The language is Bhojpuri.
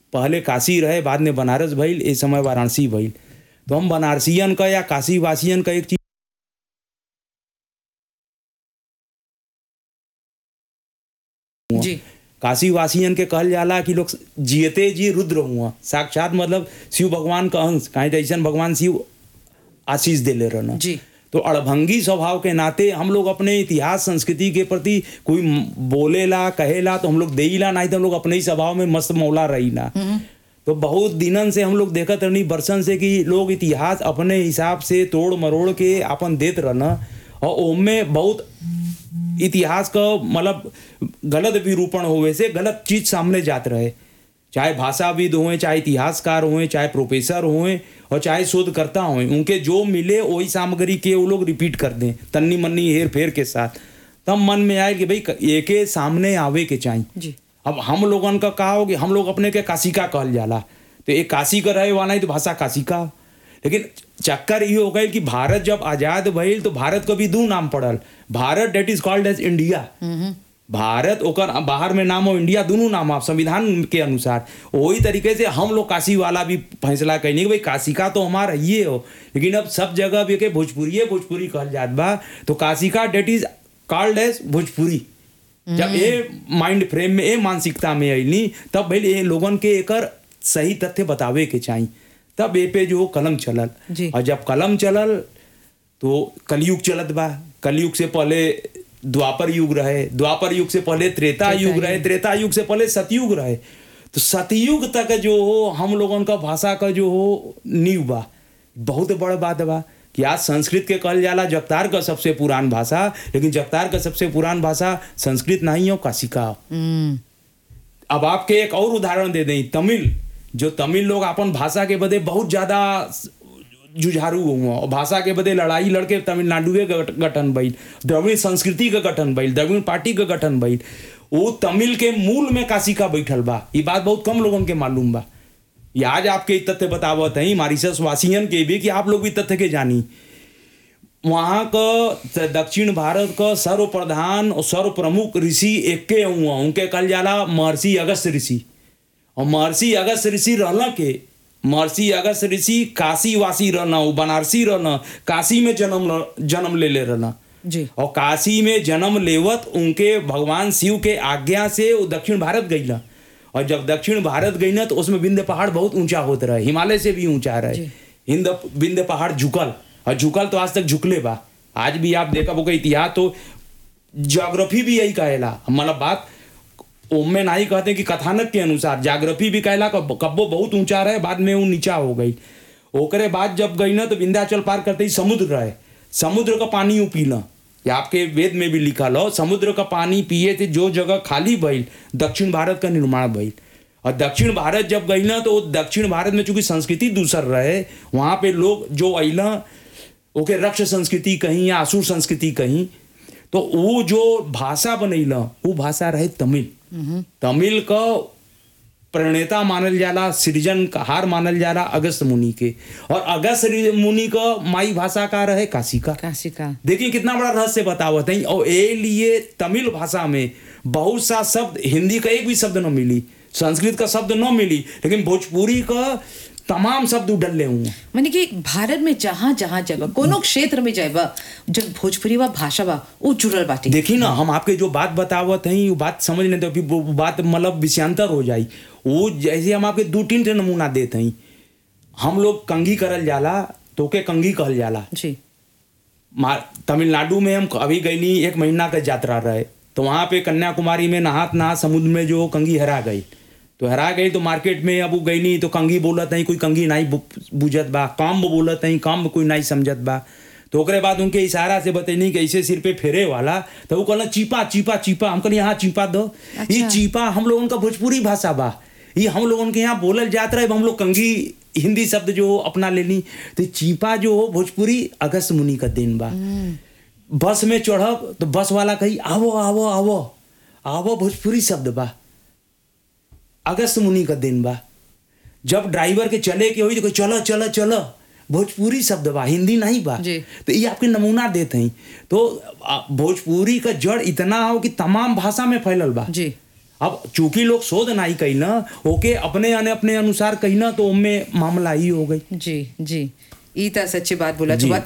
पहले काशी रहे, बाद में बनारस भइल, इस समय वाराणसी भइल। तो हम बनारसियन का या काशी वासियन का एक चीज जी काशी वासियन के कहल जाला कि लोग जियते जी रुद्र हुआ, साक्षात मतलब शिव भगवान का अंश, काहे जैसन भगवान शिव आशीष देले रहना। जी तो अड़भंगी स्वभाव के नाते हम लोग अपने इतिहास संस्कृति के प्रति कोई बोलेला कहेला तो हम लोग देईला, नहीं तो हम लोग अपने ही स्वभाव में मस्त मौला रहीला। तो बहुत दिनन से हम लोग देखत रहनी बरसन से कि लोग इतिहास अपने हिसाब से तोड़ मरोड़ के अपन देत रहना, और ओमे बहुत इतिहास का मतलब गलत विरूपण होवे से गलत चीज सामने जात रहे। चाहे भाषाविद हों, चाहे इतिहासकार हों, चाहे प्रोफेसर हों, और चाहे शोधकर्ता हों, उनके जो मिले वही सामग्री के वो लोग रिपीट कर दें तन्नी मन्नी हेर फेर के साथ। तब मन में आए कि भाई एक सामने आवे के चाहिए। अब हम लोगन का कहा हो कि हम लोग अपने के काशिका कहल जाला, तो एक काशी का रहे वाला ही तो भाषा काशी का। लेकिन चक्कर ये हो गई कि भारत जब आजाद भइल तो भारत को भी दो नाम पड़ल, Bharat debt is called age India, Bharat ओकर बाहर में नाम हो इंडिया, दोनों नाम आप संविधान के अनुसार। वही तरीके से हम लोग काशी वाला भी फैसला कैनी कि भाई काशी का तो हमारा ये हो, लेकिन अब सब जगह भी के भोजपुरी कहल जात बा, तो काशी का डेट इज कॉल्ड एज भोजपुरी। जब ये माइंड फ्रेम में, ये मानसिकता में अइली, तब भाई ये लोगन के एकर सही तथ्य बतावे के चाहिए, तब ए पे जो कलम चलल। और जब कलम चलल तो कलयुग चलत बा। कलयुग से पहले द्वापर युग रहे, द्वापर युग से पहले त्रेता युग रहे, त्रेता युग से पहले सतयुग रहे। तो सतयुग तक जो हो हम लोगन का भाषा का जो हो नींव बा। बहुत बड़ बात बा कि आज संस्कृत के कहल जाला जगतार का सबसे पुरान भाषा, लेकिन जगतार का सबसे पुरान भाषा संस्कृत नहीं हो, काशी का। अब आपके एक और उदाहरण दे दें, तमिल। जो तमिल लोग अपन भाषा के बदे बहुत ज्यादा जुझारू हुआ, और भाषा के बदे लड़ाई लड़के तमिलनाडु के गठन भइल, द्रविड़ संस्कृति का गठन भइल, द्रविड़ पार्टी का गठन भइल। वो तमिल के मूल में काशी का बैठल बा। ये बात बहुत कम लोगों के मालूम बा। ये आज आपके तथ्य बतावत है मॉरिशस वासियन के भी कि आप लोग भी तथ्य के जानी। वहाँ का दक्षिण भारत का सर्व प्रधान और सर्व प्रमुख ऋषि एक के हुआ, उनके कहल जाला महर्षि अगस्त ऋषि। और महर्षि अगस्त ऋषि रहना के, महर्षि अगस्त ऋषि काशी वासी रहना, वो बनारसी रहना, काशी में जन्म ले रहना जी। और काशी में जन्म लेवत उनके भगवान शिव के आज्ञा से वो दक्षिण भारत गईला। और जब दक्षिण भारत गई ना तो उसमें विंध्य पहाड़ बहुत ऊंचा होते रहे, हिमालय से भी ऊंचा रहे। विंध्य पहाड़ झुकल, और झुकल तो आज तक झुकले बा। आज भी आप देखा होगा इतिहास, तो ज्योग्राफी भी यही कहेला, मतलब बात ओमे नहीं कहते कि कथानक के अनुसार ज्योग्राफी भी कहला कब्बो बहुत ऊंचा रहे, बाद में वो नीचा हो गई। ओकरे बाद जब गई ना तो विंध्याचल पार करते ही समुद्र रहे, समुद्र का पानी पीला। या आपके वेद में भी लिखा लो, समुद्र का पानी पिए थे जो जगह खाली भइल, दक्षिण भारत का निर्माण भइल। और दक्षिण भारत जब गई ना तो दक्षिण भारत में चूंकि संस्कृति दूसर रहे, वहां पे लोग जो अइला ओके रक्ष संस्कृति कहीं या असुर संस्कृति कहीं, तो वो जो भाषा बनैला वो भाषा रहे तमिल। तमिल का प्रणेता मानल जाला, सृजनहार मानल जाला अगस्त मुनि के। और अगस्त मुनि का माई भाषा का रहे काशी का। देखिए कितना बड़ा रहस्य बतावत है। और ए लिए तमिल भाषा में बहुत सा शब्द, हिंदी का एक भी शब्द न मिली, संस्कृत का शब्द न मिली, लेकिन भोजपुरी का तमाम शब्द उडले हुए। माने कि भारत में जहाँ जहाँ जाबा, कोनो क्षेत्र में जाबा, जब भोजपुरी वा भाषा बा वो जुड़ल बाटे। देखिए ना, हम आपके जो बात बतावत हैं वो बात समझ लेते हैं, फिर वो बात मतलब विषयांतर हो जाए। वो जैसे हम आपके 2-3 नमूना देते हैं। हम लोग कंघी करल जाला तो के कंघी कहल जाला जी। तमिलनाडु में हम अभी गई नहीं, 1 महीना का यात्रा रहे, तो वहाँ पे कन्याकुमारी में नहात समुद्र में जो कंघी हरा गई, तो मार्केट में अब गई नहीं तो कंघी बोलत नहीं, कोई कंघी नहीं बुझत बा, काम बोलत नहीं, काम कोई नहीं समझत बा। तो ओकरे बाद उनके इशारा से बतैनी कि ऐसे सिर पे फेरे वाला, तो वो कहला चीपा चीपा चीपा। हम कहली हाँ चीपा दो। अच्छा। ये चीपा हम लोगों का भोजपुरी भाषा बा, ये हम लोगों के यहाँ बोलल जात रहे। हम लोग कंघी हिंदी शब्द जो अपना लेनी, तो चीपा जो हो भोजपुरी अगस्त मुनि का दिन बा। बस में चढ़ब तो बस वाला कही आवो आवो आवो आवो, भोजपुरी शब्द बा, अगस्त मुनि का दिन बा। जब ड्राइवर के चले के हुई तो चलो चलो चलो, भोजपुरी शब्द बा, हिंदी नहीं बा। तो ये आपके नमूना देते हैं। तो भोजपुरी का जड़ इतना हो कि तमाम भाषा में फैलल बा। जी। अब चूंकि लोग शोध नहीं कही ना, ओके अपने अनुसार कही ना, तो उनमें मामला ही हो गई। जी जी, ई त सच्ची बात बोला जी। छुआ।